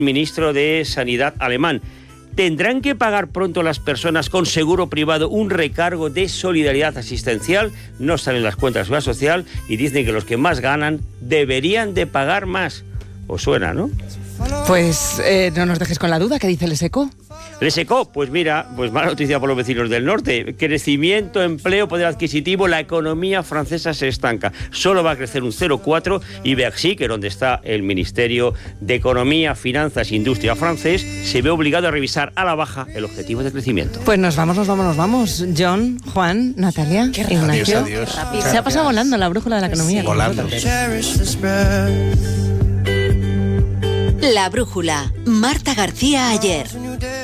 ministro de Sanidad alemán. ¿Tendrán que pagar pronto las personas con seguro privado un recargo de solidaridad asistencial? No salen las cuentas de la Seguridad Social y dicen que los que más ganan deberían de pagar más. ¿Os suena, no? Pues no nos dejes con la duda. ¿Qué dice el ESECO? ¿Le secó? Pues mira, pues mala noticia por los vecinos del norte. Crecimiento, empleo, poder adquisitivo, la economía francesa se estanca. Solo va a crecer un 0,4 y Bercy, que es donde está el Ministerio de Economía, Finanzas e Industria francés, se ve obligado a revisar a la baja el objetivo de crecimiento. Pues nos vamos. John, Juan, Natalia, Ignacio. Adiós. Se ha pasado volando la brújula de la economía. Volando. La brújula. Marta García Ayer.